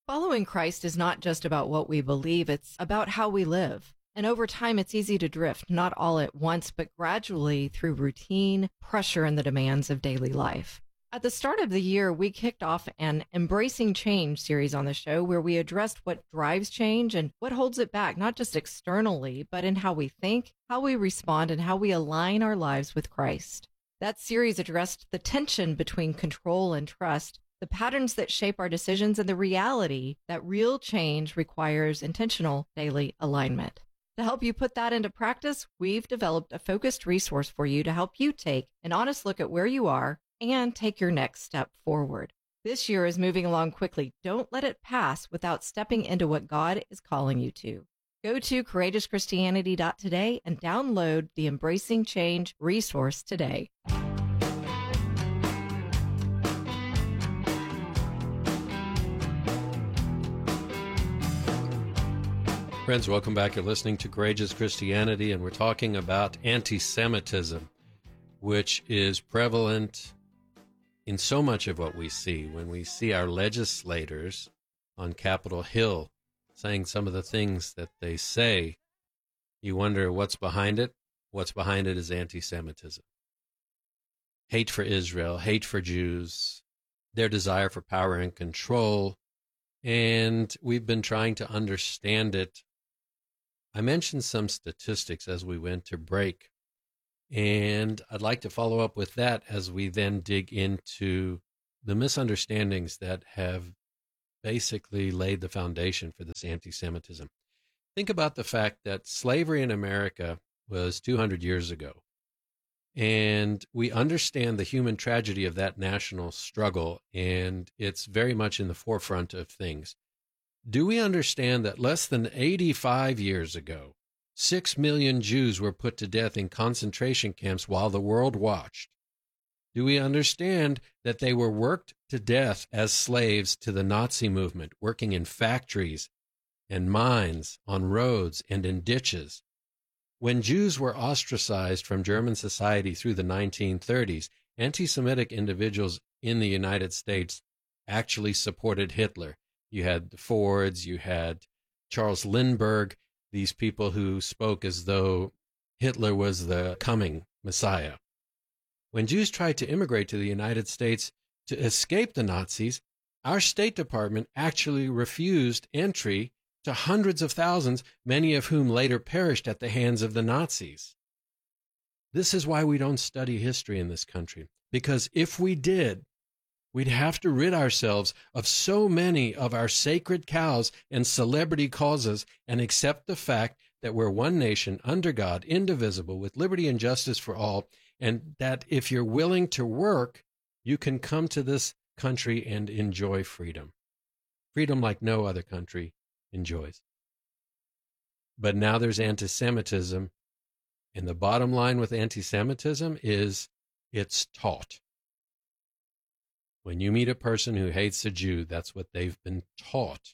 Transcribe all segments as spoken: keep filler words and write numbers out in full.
Following Christ is not just about what we believe, it's about how we live. And over time, it's easy to drift, not all at once, but gradually through routine, pressure, and the demands of daily life. At the start of the year, we kicked off an Embracing Change series on the show where we addressed what drives change and what holds it back, not just externally, but in how we think, how we respond, and how we align our lives with Christ. That series addressed the tension between control and trust, the patterns that shape our decisions, and the reality that real change requires intentional daily alignment. To help you put that into practice, we've developed a focused resource for you to help you take an honest look at where you are and take your next step forward. This year is moving along quickly. Don't let it pass without stepping into what God is calling you to. Go to courageous christianity dot today and download the Embracing Change resource today. Friends, welcome back. You're listening to Courageous Christianity, and we're talking about anti-Semitism, which is prevalent in so much of what we see. When we see our legislators on Capitol Hill saying some of the things that they say, you wonder what's behind it. What's behind it is anti-Semitism. Hate for Israel, hate for Jews, their desire for power and control, and we've been trying to understand it. I mentioned some statistics as we went to break, and I'd like to follow up with that as we then dig into the misunderstandings that have basically laid the foundation for this anti-Semitism. Think about the fact that slavery in America was two hundred years ago, and we understand the human tragedy of that national struggle, and it's very much in the forefront of things. Do we understand that less than eighty-five years ago, six million Jews were put to death in concentration camps while the world watched? Do we understand that they were worked to death as slaves to the Nazi movement, working in factories and mines, on roads, and in ditches? When Jews were ostracized from German society through the nineteen thirties, anti-Semitic individuals in the United States actually supported Hitler. You had the Fords, you had Charles Lindbergh, these people who spoke as though Hitler was the coming Messiah. When Jews tried to immigrate to the United States to escape the Nazis, our State Department actually refused entry to hundreds of thousands, many of whom later perished at the hands of the Nazis. This is why we don't study history in this country, because if we did, we'd have to rid ourselves of so many of our sacred cows and celebrity causes and accept the fact that we're one nation under God, indivisible, with liberty and justice for all, and that if you're willing to work, you can come to this country and enjoy freedom. Freedom like no other country enjoys. But now there's anti-Semitism, and the bottom line with anti-Semitism is it's taught. When you meet a person who hates a Jew, that's what they've been taught.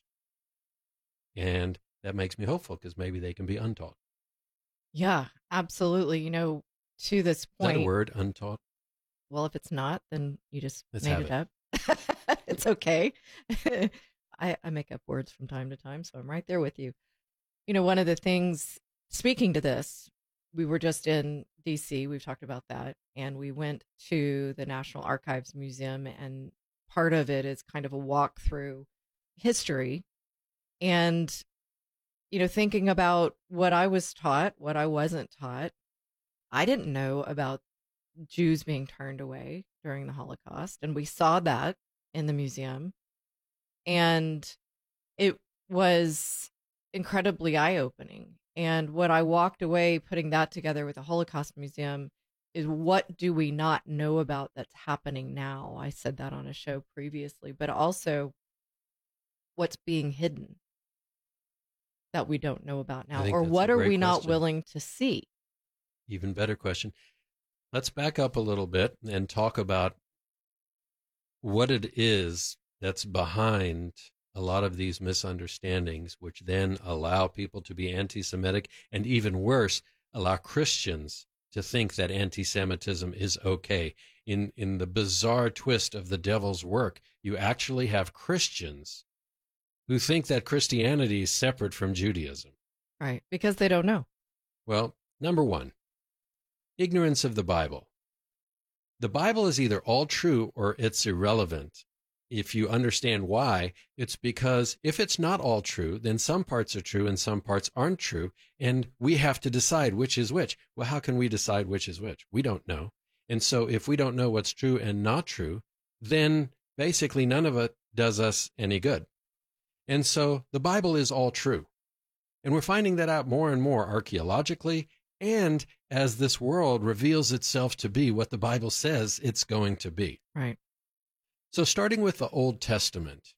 And that makes me hopeful because maybe they can be untaught. Yeah, absolutely. You know, to this point. Is that a word, untaught? Well, if it's not, then you just Let's made have it up. It's okay. I, I make up words from time to time, so I'm right there with you. You know, one of the things, speaking to this, we were just in D C, we've talked about that, and we went to the National Archives Museum, and part of it is kind of a walk through history. And, you know, thinking about what I was taught, what I wasn't taught, I didn't know about Jews being turned away during the Holocaust, and we saw that in the museum. And it was incredibly eye-opening. And what I walked away putting that together with the Holocaust Museum is, what do we not know about that's happening now? I said that on a show previously, but also what's being hidden that we don't know about now, or what are we not willing to see? Even better question. Let's back up a little bit and talk about what it is that's behind a lot of these misunderstandings, which then allow people to be anti-Semitic, and even worse, allow Christians to think that anti-Semitism is okay. In, in the bizarre twist of the devil's work, you actually have Christians who think that Christianity is separate from Judaism. Right. Because they don't know. Well, number one, ignorance of the Bible. The Bible is either all true or it's irrelevant. If you understand why, it's because if it's not all true, then some parts are true and some parts aren't true, and we have to decide which is which. Well, how can we decide which is which? We don't know. And so if we don't know what's true and not true, then basically none of it does us any good. And so the Bible is all true. And we're finding that out more and more archaeologically, and as this world reveals itself to be what the Bible says it's going to be. Right. So starting with the Old Testament,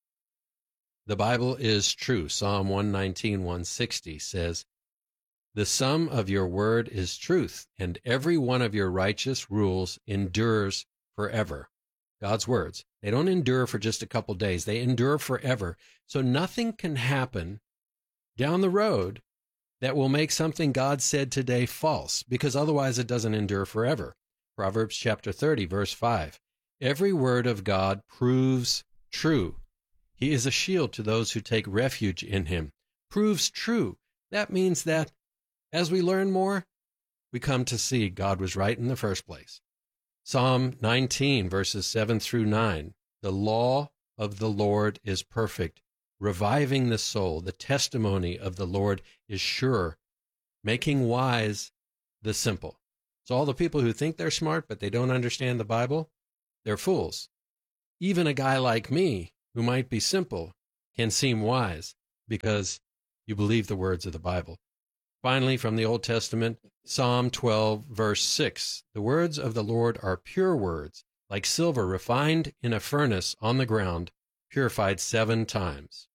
the Bible is true. Psalm one nineteen, one sixty says, "The sum of your word is truth, and every one of your righteous rules endures forever." God's words, they don't endure for just a couple days. They endure forever. So nothing can happen down the road that will make something God said today false, because otherwise it doesn't endure forever. Proverbs chapter thirty, verse five. Every word of God proves true. He is a shield to those who take refuge in him. Proves true. That means that as we learn more, we come to see God was right in the first place. Psalm nineteen, verses seven through nine. The law of the Lord is perfect, reviving the soul. The testimony of the Lord is sure, making wise the simple. So all the people who think they're smart but they don't understand the Bible, they're fools. Even a guy like me, who might be simple, can seem wise because you believe the words of the Bible. Finally, from the Old Testament, Psalm twelve, verse six. The words of the Lord are pure words, like silver refined in a furnace on the ground, purified seven times.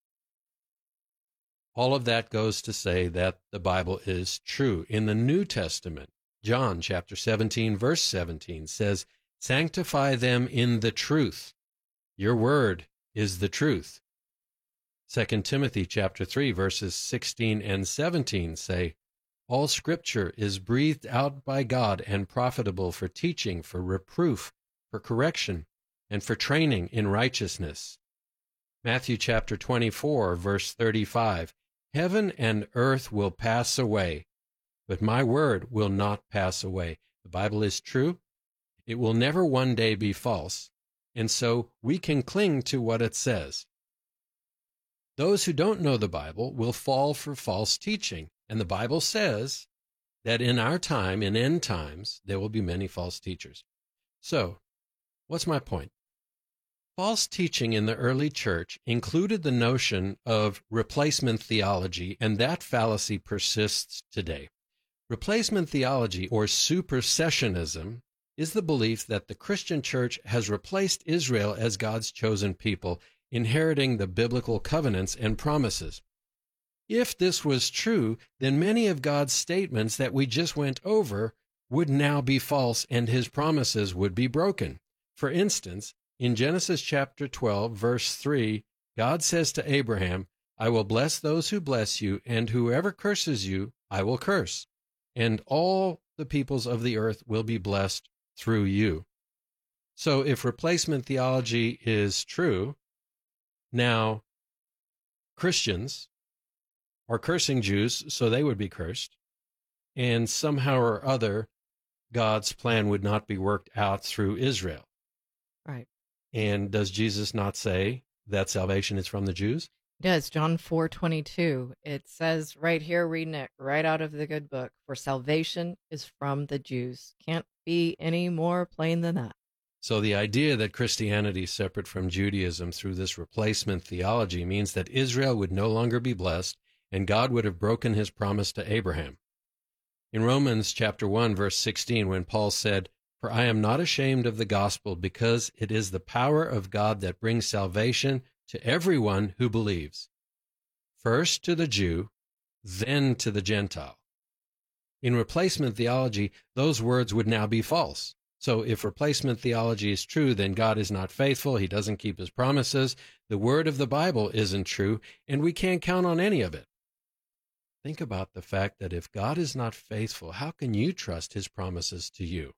All of that goes to say that the Bible is true. In the New Testament, John chapter seventeen, verse seventeen says, "Sanctify them in the truth. Your word is the truth." Second Timothy chapter three, verses sixteen and seventeen say, "All scripture is breathed out by God and profitable for teaching, for reproof, for correction, and for training in righteousness." Matthew chapter twenty-four, verse thirty-five, "Heaven and earth will pass away, but my word will not pass away." The Bible is true. It will never one day be false, and so we can cling to what it says. Those who don't know the Bible will fall for false teaching, and the Bible says that in our time, in end times, there will be many false teachers. So, what's my point? False teaching in the early church included the notion of replacement theology, and that fallacy persists today. Replacement theology, or supersessionism, is the belief that the Christian church has replaced Israel as God's chosen people, inheriting the biblical covenants and promises. If this was true, then many of God's statements that we just went over would now be false and his promises would be broken. For instance, in Genesis chapter twelve, verse three, God says to Abraham, "I will bless those who bless you, and whoever curses you, I will curse. And all the peoples of the earth will be blessed through you." So if replacement theology is true, now Christians are cursing Jews, so they would be cursed, and somehow or other, God's plan would not be worked out through Israel. Right. And does Jesus not say that salvation is from the Jews? It does. John four twenty-two. It says right here, reading it right out of the good book, "For salvation is from the Jews." Can't be any more plain than that. So the idea that Christianity is separate from Judaism through this replacement theology means that Israel would no longer be blessed, and God would have broken his promise to Abraham. In Romans chapter one, verse sixteen, when Paul said, "For I am not ashamed of the gospel, because it is the power of God that brings salvation to everyone who believes, first to the Jew, then to the Gentile." In replacement theology, those words would now be false. So if replacement theology is true, then God is not faithful, he doesn't keep his promises, the word of the Bible isn't true, and we can't count on any of it. Think about the fact that if God is not faithful, how can you trust his promises to you?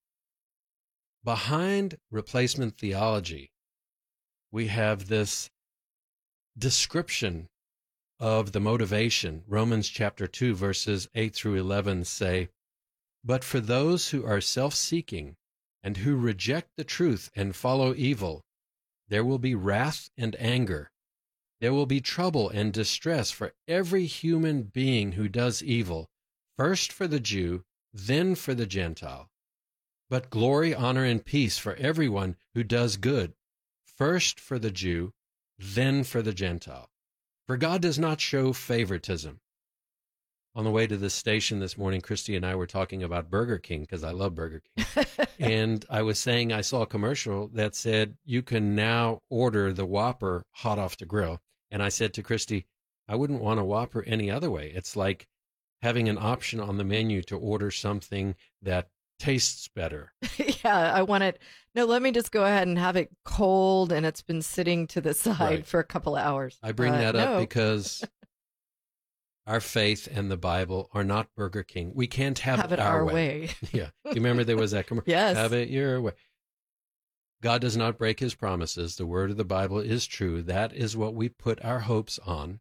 Behind replacement theology, we have this description of the motivation. Romans chapter two, verses eight through eleven say, "But for those who are self-seeking and who reject the truth and follow evil, there will be wrath and anger. There will be trouble and distress for every human being who does evil, first for the Jew, then for the Gentile. But glory, honor, and peace for everyone who does good, first for the Jew, then for the Gentile. For God does not show favoritism." On the way to this station this morning, Christy and I were talking about Burger King, because I love Burger King. And I was saying I saw a commercial that said you can now order the Whopper hot off the grill. And I said to Christy, I wouldn't want a Whopper any other way. It's like having an option on the menu to order something that tastes better. Yeah, I want it. No, let me just go ahead and have it cold, and it's been sitting to the side Right. for a couple of hours. I bring Uh, that no. up because our faith and the Bible are not Burger King. We can't have, have it our way. way. Yeah. You remember there was that commercial? Yes. Have it your way. God does not break his promises. The word of the Bible is true. That is what we put our hopes on.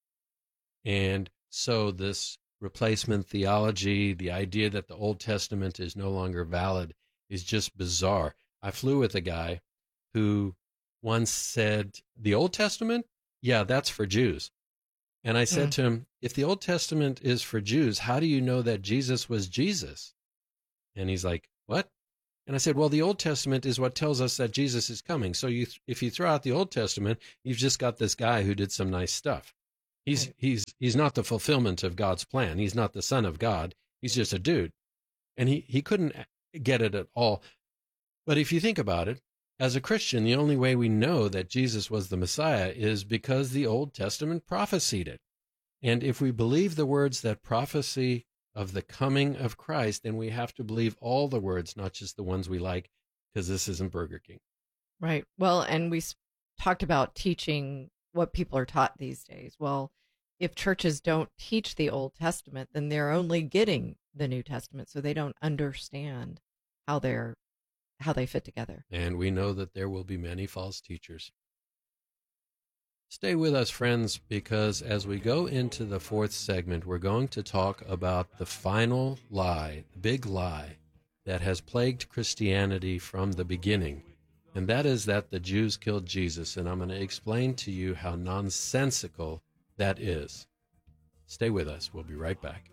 And so this replacement theology, the idea that the Old Testament is no longer valid, is just bizarre. I flew with a guy who once said, the Old Testament? Yeah, that's for Jews. And I said Mm. to him, if the Old Testament is for Jews, how do you know that Jesus was Jesus? And he's like, what? And I said, well, the Old Testament is what tells us that Jesus is coming. So you, if you throw out the Old Testament, you've just got this guy who did some nice stuff. He's, Right. he's, he's not the fulfillment of God's plan. He's not the Son of God. He's just a dude. And he, he couldn't get it at all. But if you think about it, as a Christian, the only way we know that Jesus was the Messiah is because the Old Testament prophesied it. And if we believe the words that prophecy of the coming of Christ, then we have to believe all the words, not just the ones we like, because this isn't Burger King. Right. Well, and we s- talked about teaching what people are taught these days. Well, if churches don't teach the Old Testament, then they're only getting the New Testament, so they don't understand how they're how they fit together. And we know that there will be many false teachers. Stay with us, friends, because as we go into the fourth segment, we're going to talk about the final lie, the big lie that has plagued Christianity from the beginning. And that is that the Jews killed Jesus. And I'm going to explain to you how nonsensical that is. Stay with us. We'll be right back.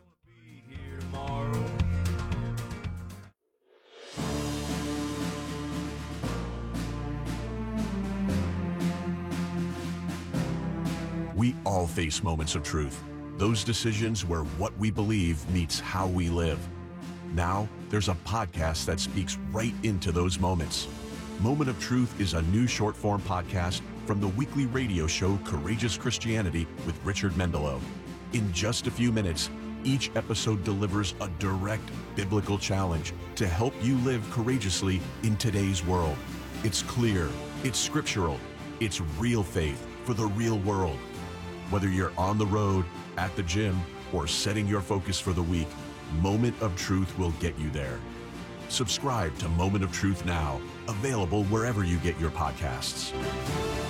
We all face moments of truth. Those decisions where what we believe meets how we live. Now, there's a podcast that speaks right into those moments. Moment of Truth is a new short-form podcast from the weekly radio show Courageous Christianity with Richard Mendelow. In just a few minutes, each episode delivers a direct biblical challenge to help you live courageously in today's world. It's clear, it's scriptural, it's real faith for the real world. Whether you're on the road, at the gym, or setting your focus for the week, Moment of Truth will get you there. Subscribe to Moment of Truth now, available wherever you get your podcasts.